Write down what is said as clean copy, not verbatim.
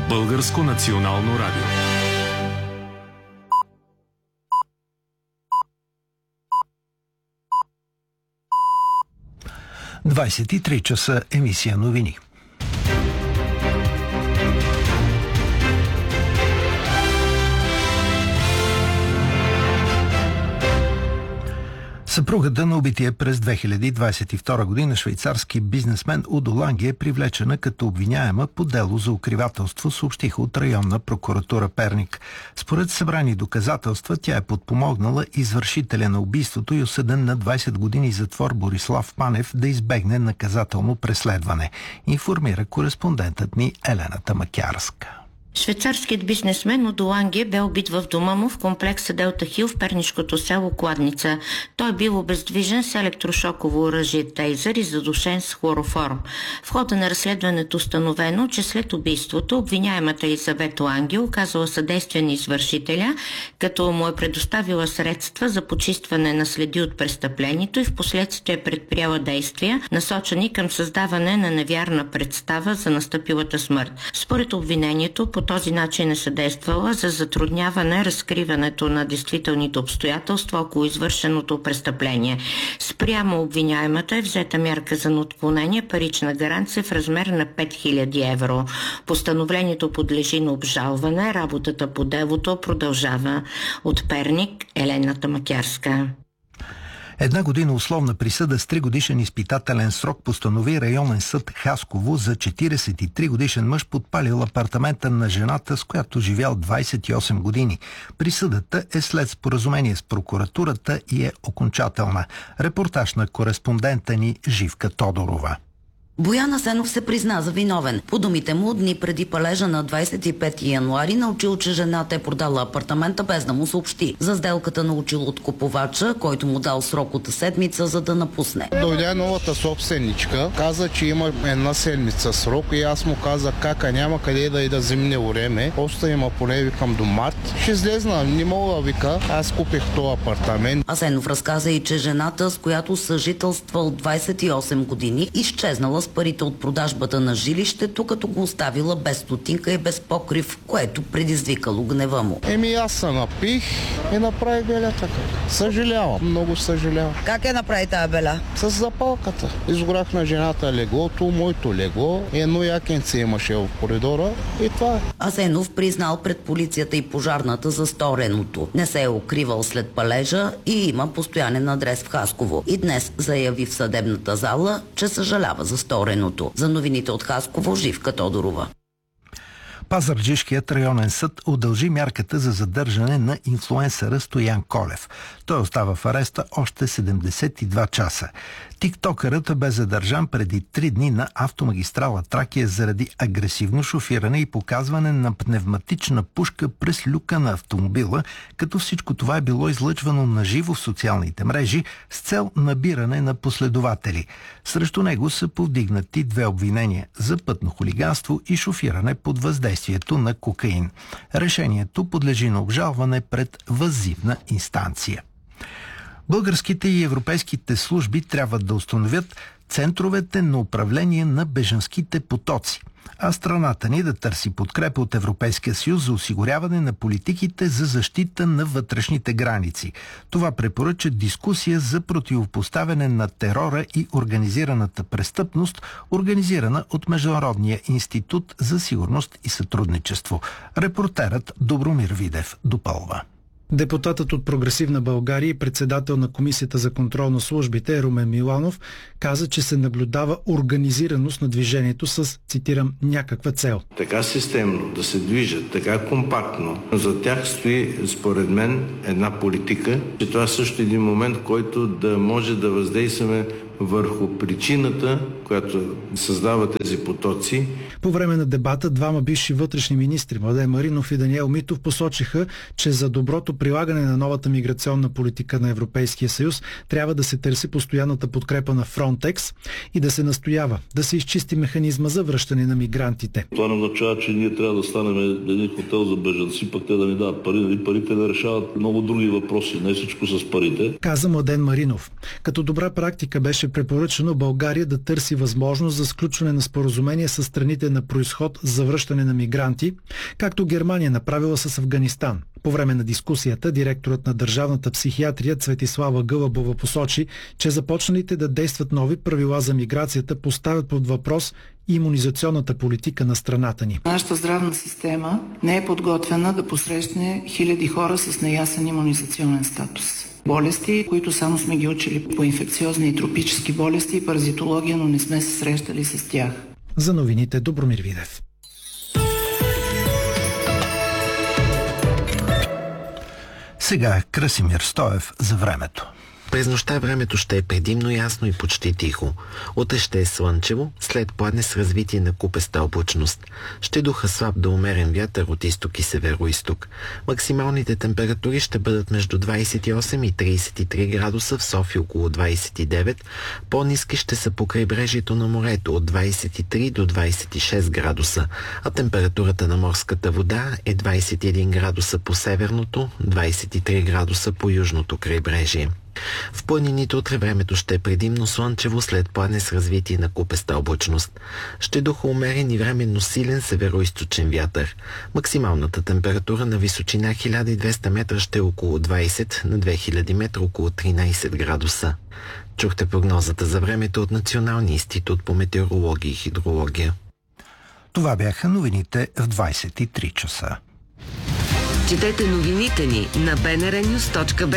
Българско национално радио. Двадесет и три часа, емисия новини. Съпругата на убития през 2022 година швейцарски бизнесмен Удо Ланге е привлечена като обвиняема по дело за укривателство, съобщиха от районна прокуратура Перник. Според събрани доказателства, тя е подпомогнала извършителя на убийството и осъден на 20 години затвор Борислав Панев да избегне наказателно преследване, информира кореспондентът ни Елена Тамакярска. Швейцарският бизнесмен Удо Ланге бе убит в дома му в комплекса Делта Хил в пернишкото село Кладница. Той е бил обездвижен с електрошоково оръжие тейзър и задушен с хлороформ. В хода на разследването установено, че след убийството обвиняемата Елизавета Ланге оказала съдействие на извършителя, като му е предоставила средства за почистване на следи от престъплението и в последствие предприяла действия, насочени към създаване на невярна представа за настъпилата смърт. Според обвинението, по този начин е съдействала за затрудняване разкриването на действителните обстоятелства около извършеното престъпление. Спрямо обвиняемата е взета мярка за неотклонение, парична гаранция в размер на 5000 евро. Постановлението подлежи на обжалване. Работата по делото продължава. От Перник, Елена Тамакярска. 1 година условна присъда с 3-годишен изпитателен срок постанови районен съд Хасково за 43-годишен мъж, подпалил апартамента на жената, с която живял 28 години. Присъдата е след споразумение с прокуратурата и е окончателна. Репортаж на кореспондента ни Живка Тодорова. Боян Асенов се призна за виновен. По думите му, дни преди палежа на 25 януари научил, че жената е продала апартамента без да му съобщи. За сделката научил от купувача, който му дал срок от седмица, за да напусне. Дойде новата собственичка, каза, че има 1 седмица срок и аз му казах, кака няма къде да и да зимне време. Оста има поне, викам, до март. Ще излезна, не мога да вика. Аз купих този апартамент. Асенов разказа и, че жената, с която съжителствал 28 години, изчезнала с парите от продажбата на жилището, като го оставила без стотинка и без покрив, което предизвикало гнева му. Аз се напих и направих белята. Съжалявам, много съжалявам. Как я направи тази беля? С запалката. Изгорях на жената леглото, моето легло, едно якенце имаше в коридора и това е. Асенов признал пред полицията и пожарната за стореното. Не се е укривал след палежа и има постоянен адрес в Хасково. И днес заяви в съдебната зала, че съжалява за стореното. За новините от Хасково, Живка Тодорова. Пазарджишкият районен съд удължи мярката за задържане на инфлуенсъра Стоян Колев. Той остава в ареста още 72 часа. Тиктокърът бе задържан преди 3 дни на автомагистрала Тракия заради агресивно шофиране и показване на пневматична пушка през люка на автомобила, като всичко това е било излъчвано наживо в социалните мрежи с цел набиране на последователи. Срещу него са повдигнати 2 обвинения за пътно хулиганство и шофиране под въздействието на кокаин. Решението подлежи на обжалване пред въззивна инстанция. Българските и европейските служби трябва да установят центровете на управление на бежанските потоци, а страната ни да търси подкрепа от Европейския съюз за осигуряване на политиките за защита на вътрешните граници. Това препоръча дискусия за противопоставяне на терора и организираната престъпност, организирана от Международния институт за сигурност и сътрудничество. Репортерът Добромир Видев допълва. Депутатът от Прогресивна България и председател на Комисията за контрол на службите Румен Миланов каза, че се наблюдава организираност на движението с, цитирам, някаква цел. Така системно да се движат, така компактно, за тях стои, според мен, една политика, че това също е един момент, в който да може да въздействаме върху причината, която създава тези потоци. По време на дебата двама бивши вътрешни министри, Младен Маринов и Даниел Митов, посочиха, че за доброто прилагане на новата миграционна политика на Европейския съюз трябва да се търси постоянната подкрепа на Фронтекс и да се настоява да се изчисти механизма за връщане на мигрантите. Това не означава, че ние трябва да станем един хотел за бежанци, пък те да ни дадат пари. Парите да решават много други въпроси, не всичко с парите. Каза Младен Маринов. Като добра практика беше препоръчано България да търси възможност за сключване на споразумение с страните на произход за връщане на мигранти, както Германия направила с Афганистан. По време на дискусията директорът на Държавната психиатрия Цветислава Гълъбова посочи, че започналите да действат нови правила за миграцията поставят под въпрос имунизационната политика на страната ни. Нашата здравна система не е подготвена да посрещне хиляди хора с неясен имунизационен статус. Болести, които само сме ги учили по инфекциозни и тропически болести и паразитология, но не сме се срещали с тях. За новините Добромир Видев. Сега Красимир Стоев за времето. През нощта времето ще е предимно ясно и почти тихо. Утре ще е слънчево, след пладне с развитие на купеста облачност. Ще духа слаб до умерен вятър от изток и северо-изток. Максималните температури ще бъдат между 28 и 33 градуса, в София около 29. По-ниски ще са по крайбрежието на морето от 23 до 26 градуса, а температурата на морската вода е 21 градуса по северното, 23 градуса по южното крайбрежие. В планините утре времето ще е предимно слънчево, след пладне с развитие на купеста облачност. Ще духа умерен и временно силен североизточен вятър. Максималната температура на височина 1200 метра ще е около 20, на 2000 метра около 13 градуса. Чухте прогнозата за времето от Националния институт по метеорология и хидрология. Това бяха новините в 23 часа. Четете новините ни на bnrnews.bg.